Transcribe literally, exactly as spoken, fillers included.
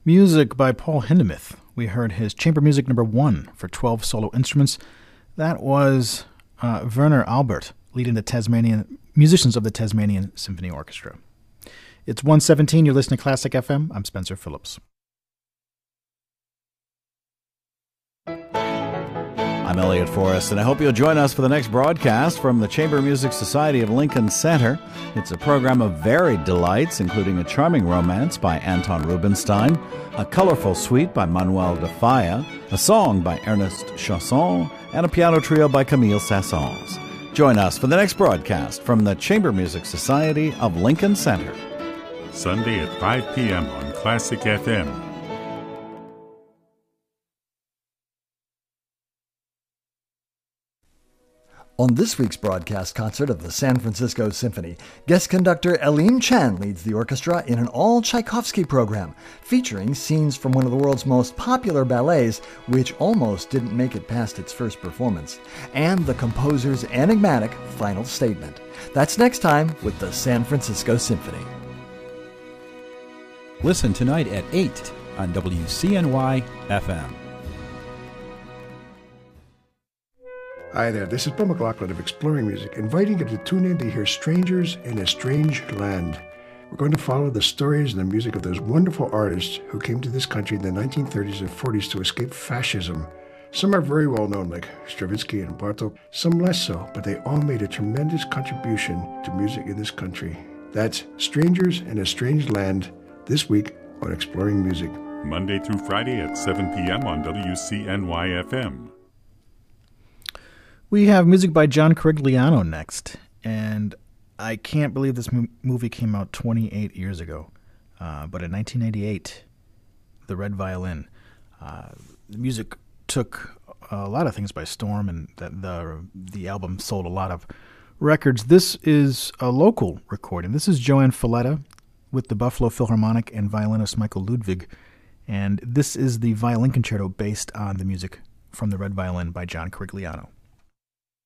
Music by Paul Hindemith. We heard his chamber music number one for twelve solo instruments. That was uh, Werner Albert, leading the Tasmanian musicians of the Tasmanian Symphony Orchestra. It's one seventeen. You're listening to Classic F M. I'm Spencer Phillips. I'm Elliot Forrest, and I hope you'll join us for the next broadcast from the Chamber Music Society of Lincoln Center. It's a program of varied delights, including a charming romance by Anton Rubinstein, a colorful suite by Manuel de Falla, a song by Ernest Chausson, and a piano trio by Camille Saint-Saëns. Join us for the next broadcast from the Chamber Music Society of Lincoln Center. Sunday at five p.m. on Classic F M. On this week's broadcast concert of the San Francisco Symphony, guest conductor Eileen Chan leads the orchestra in an all-Tchaikovsky program, featuring scenes from one of the world's most popular ballets, which almost didn't make it past its first performance, and the composer's enigmatic final statement. That's next time with the San Francisco Symphony. Listen tonight at eight on W C N Y F M. Hi there, this is Bill McLaughlin of Exploring Music, inviting you to tune in to hear Strangers in a Strange Land. We're going to follow the stories and the music of those wonderful artists who came to this country in the nineteen thirties and forties to escape fascism. Some are very well known, like Stravinsky and Bartók, some less so, but they all made a tremendous contribution to music in this country. That's Strangers in a Strange Land, this week on Exploring Music. Monday through Friday at seven p.m. on W C N Y F M. We have music by John Corigliano next, and I can't believe this mo- movie came out twenty-eight years ago. Uh, but in nineteen eighty-eight, The Red Violin. Uh, the music took a lot of things by storm, and that the the album sold a lot of records. This is a local recording. This is Joanne Falletta with the Buffalo Philharmonic and violinist Michael Ludwig, and this is the violin concerto based on the music from The Red Violin by John Corigliano.